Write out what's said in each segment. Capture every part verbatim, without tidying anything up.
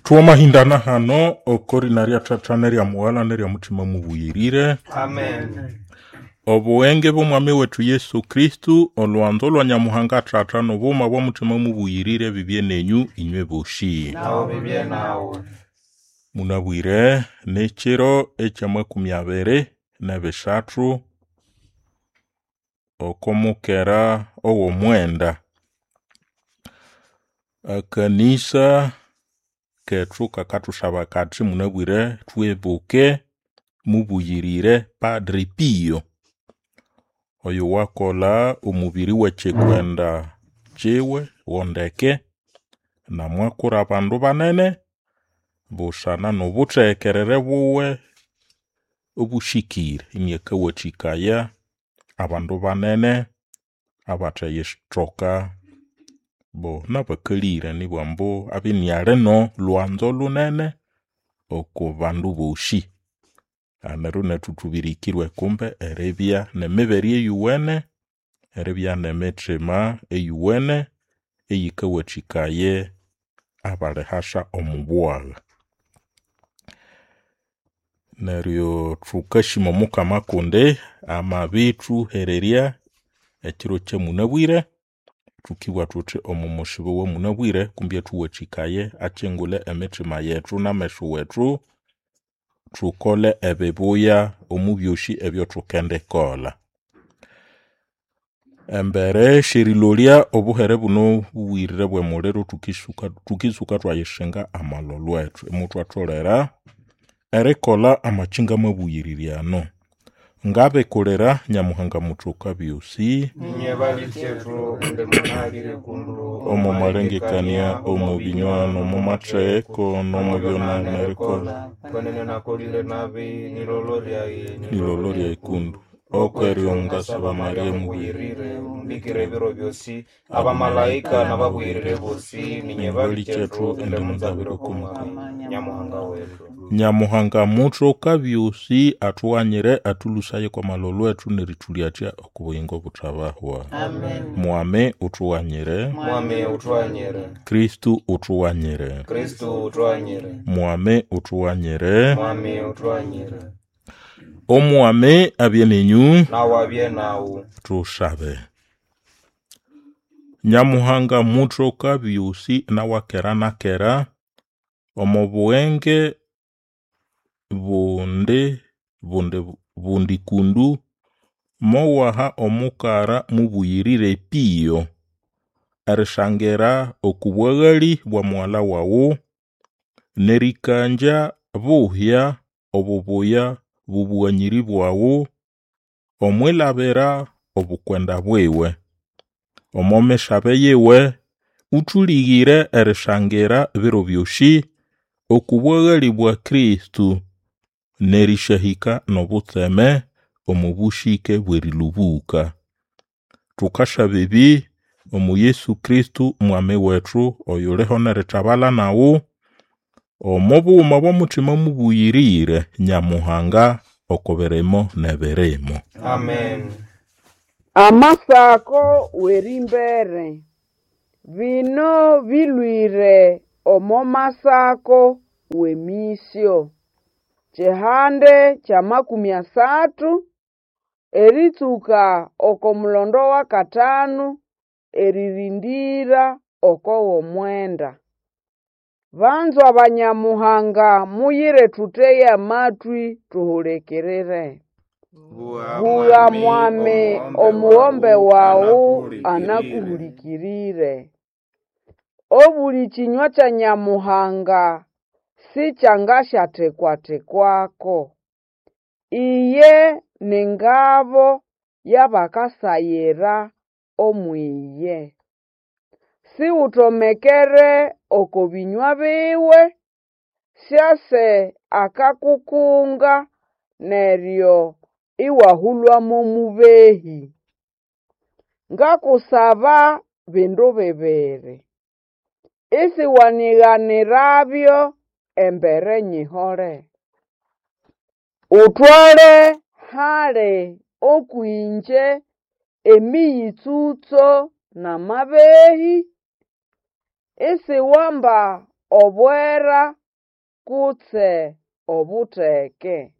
Tuoma hindana hano okori naria tatane ria muwala neria mutima mubuyirire. Amen. Obuenge bw'omwami wetu Yesu Kristu olwanzo lwa Nyamuhanga tata n'obwoma bwa mutima mubuyirire bibye nenyu inywe boshi. Nao bibye nawe. Munabwire n'ekiro ekya makumi abiri na bisatu okomukera ow'omwenda. Akanisa kethu kakatusaba kati munabwire twebuke mubuyirire Padre Pio. Oyo wakola umubiri wechekwenda chewe wondeke na mwakura bandu banene bushana nobutekerere buwe obushikire imyaka wachikaya abandu banene abatayestroka bo nabakalire ni bwambo abinyare no lwanzo lunene oko bandu boshi aneru netutubirikirwe kumbe erebia nemiberi eyuwene erebia nemetrema eyuwene eyikawachikaye abalehasha omubwaga neryo tukashimo mukama kunde amabitu hereria ekiro kye munabwire tukiwa tuti omumushibo wa munabwire kumbye tuwachikaye achengule emetrema yetu nameshu wetu tukole ebebuya omubyoshi ebyo tukende kola. Embere shirilolia obuhere buno buwirire bwe mulero tukisuka tukisuka twayishenga amalolo etu emutu atolera erekola amachinga mabuyiririano ngabe kolera Nyamuhanga mutuka byosi Ninye balityetu nde munagire kundu omu marengekania omu binywano mu matreko no mu byona nerikola konene nakolire nabi niloloria niloloria ikundu okwerionga saba Maria mubuyirire mbikire biro byosi abamalaika nababuyirire bosi ninye balityetu nde munzabiro kumukama Nyamuhanga wetu. Nyamuhanga mutuka byosi atwanyire atulusaye kwa malolo etu nerituliatia okubuyingo butabahwa. Amen. Mwame utuwanyire. Mwame utuwanyire. Kristu utuwanyire. Kristu utuwanyire. Mwame utuwanyire. Mwame utuwanyire. Omwame abyenenyu. Nawe abye nawe. Tushabe. Nyamuhanga mutuka byosi na wakera na kera. Omobuenge bunde bunde bundi kundu mowaha omukara mubuyirire Pio arishangera okubwagali bwa mwala wawo nerikanja buhya obubuya bubuanyiri bwawo omwelabera obukwenda bwewe omomeshabe yewe utuligire arishangera biro byoshi okubwagali bwa Kristu nerishahika nobutseme omubushike bwerilubuka. Tukasha bibi omu Yesu Kristu mwame wetu oyoleho neretabala nawo omubuma bwa mutima mubuyirire Nyamuhanga okoberemo neberemo. Amen. Amasako werimbere vino vilwire omo masako wemisyo chehande cha makumi asatu erituka oko mulondo wa katanu eririndira oko womwenda. Vanzu abanyamuhanga muyire tuteya matwi tuhulekerere. Buya mwame omuombe wawu anakuhulikirire. Obuli chinywa cha Nyamuhanga si changasha tekwa tekwako. Iye nengabo yabakasayera omwiye. Si utomekere oko binywa biwe, syase akakukunga neryo iwahulwa mu mubehi. Ngakusaba bindu bibiri. Isi waniganirabyo embere nyihore. Utwale hale okwinje emiyitsutso na mabehi. Isi wamba obwera kutse obuteke.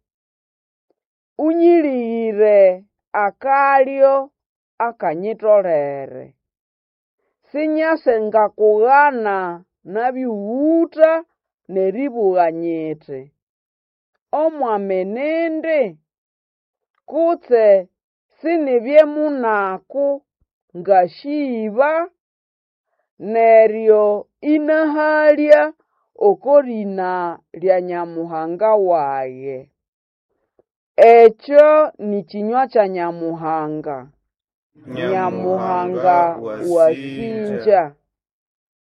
Unyilire akalyo akanyitolere. Sinyase ngakugana nabiwuta neribuganyite. Omwamenende kutse sinibye munaku ngashiba neryo inahalya okorina lya Nyamuhanga waye. Echo ni kinywa cha Nyamuhanga. Nyamuhanga wasinja.